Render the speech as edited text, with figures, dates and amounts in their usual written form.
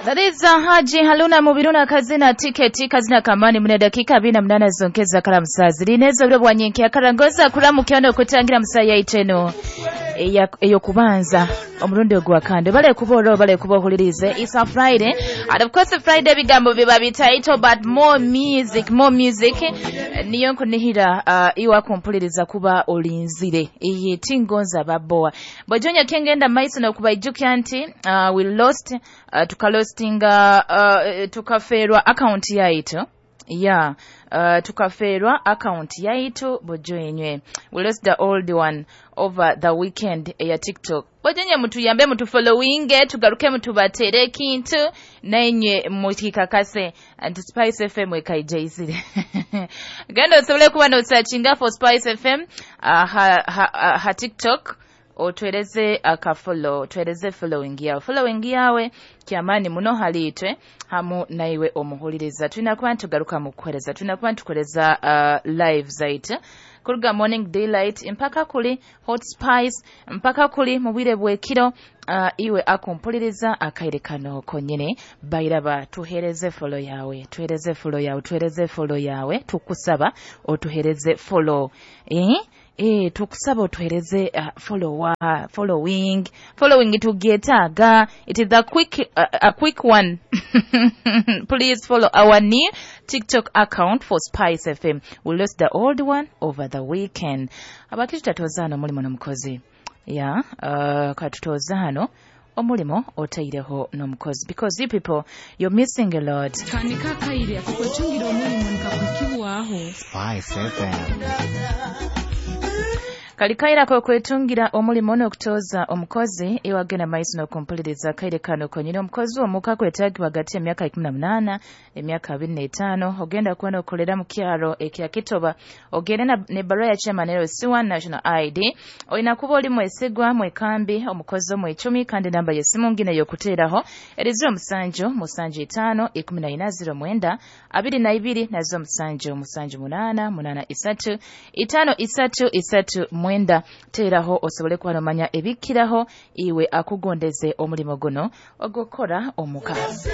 That is Haji Haluna Mubiruna Kazina tiketi kazina kamani mune dakika 28 zonkeza kala musazi lineza bule bwanyenke akarangoza kulamu kyano kutangira musaya iteno eyo kubanza omurundi ogwakande bale kubohulirize. It's a Friday and of course Friday bigambo biba bitaito but more music niyo nkunihira iwa kumpuliriza kuba olinzire iyi tingonza baboa bojonya kengenda maiso no kuba ijukya nti we lost tukaferwa account yaitu tukaferwa account yaitu bojoyenywe. We lost the old one over the weekend ya TikTok. Bojenye mtu yambe mtu followinge tugaruke mtu batere kintu nenye mutikakase and Spice FM wekaijizire. Gendo sobole kuba no searchinga for Spice FM ha TikTok otwereze akafollow twereze following yawe kyamani muno halitwe hamu naiwe omuhuliriza tunakuba tugaruka mukuhereza tunakuba tukoleza live zaite kuruga morning daylight mpaka kuli hot spice mpaka kuli mubwire bwekiro iwe akumpuliriza akairekano konyene bayiraba tuhereze follow yawe tukusaba otuhereze follow tukusaba otuhereze following tugetaga. It is a quick one. Please follow our new TikTok account for Spice FM. We lost the old one over the weekend. Abakitu tatozano mulimo nomukozi katutozano omulimo otaireho nomukozi because you people you're missing a lot. Kanika kaire kukochungira omulimo nikakukiwaho Spice FM. Kalikaira ko kwetungira omulimo n'okutoza omukozi ewagena maiso n'okumpuliriza kaire kano konyine omukozi omuka kwetagi wagati emyaka 18 emyaka 25 ogenda kuona okolera mu kyalo ekya Kitoba ogenda ne barua ya chairman C1 National ID oyina kuba oli mwesigwa mwekambi omukozi omwe 10 kandi namba yesimu ngine yokuteeraho erizo musanjo 5 1409 22 nazo musanjo 8 3 mwenda teeraho osobole kwanomanya ebikiraho iwe akugondeze omulimo guno ogukora omukazi.